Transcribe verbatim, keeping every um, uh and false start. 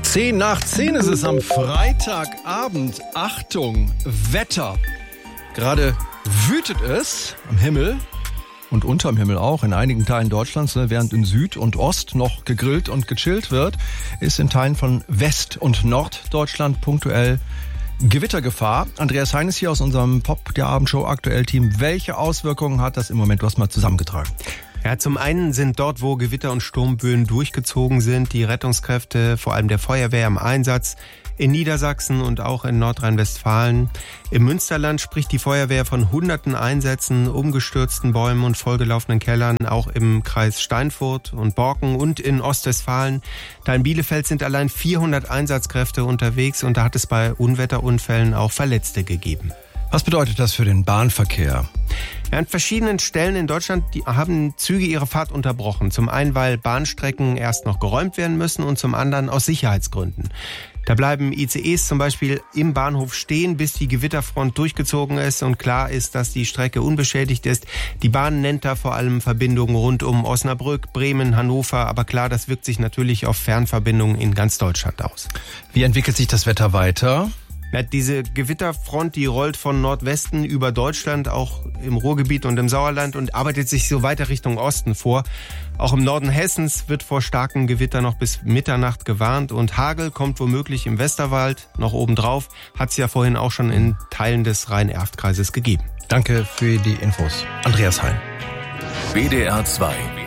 Zehn nach zehn ist es am Freitagabend. Achtung, Wetter. Gerade wütet es am Himmel und unterm Himmel auch in einigen Teilen Deutschlands. Während in Süd und Ost noch gegrillt und gechillt wird, ist in Teilen von West- und Norddeutschland punktuell Gewittergefahr. Andreas Hein ist hier aus unserem Pop der Abendshow Aktuell-Team. Welche Auswirkungen hat das im Moment? Du hast mal zusammengetragen. Ja, zum einen sind dort, wo Gewitter und Sturmböen durchgezogen sind, die Rettungskräfte, vor allem der Feuerwehr im Einsatz, in Niedersachsen und auch in Nordrhein-Westfalen. Im Münsterland spricht die Feuerwehr von hunderten Einsätzen, umgestürzten Bäumen und vollgelaufenen Kellern, auch im Kreis Steinfurt und Borken und in Ostwestfalen. Da in Bielefeld sind allein vierhundert Einsatzkräfte unterwegs und da hat es bei Unwetterunfällen auch Verletzte gegeben. Was bedeutet das für den Bahnverkehr? Ja, an verschiedenen Stellen in Deutschland die haben Züge ihre Fahrt unterbrochen. Zum einen, weil Bahnstrecken erst noch geräumt werden müssen und zum anderen aus Sicherheitsgründen. Da bleiben I C Es zum Beispiel im Bahnhof stehen, bis die Gewitterfront durchgezogen ist und klar ist, dass die Strecke unbeschädigt ist. Die Bahn nennt da vor allem Verbindungen rund um Osnabrück, Bremen, Hannover. Aber klar, das wirkt sich natürlich auf Fernverbindungen in ganz Deutschland aus. Wie entwickelt sich das Wetter weiter? Ja, diese Gewitterfront, die rollt von Nordwesten über Deutschland, auch im Ruhrgebiet und im Sauerland und arbeitet sich so weiter Richtung Osten vor. Auch im Norden Hessens wird vor starkem Gewitter noch bis Mitternacht gewarnt und Hagel kommt womöglich im Westerwald noch obendrauf. Hat es ja vorhin auch schon in Teilen des Rhein-Erft-Kreises gegeben. Danke für die Infos. Andreas Hein. B D R zwei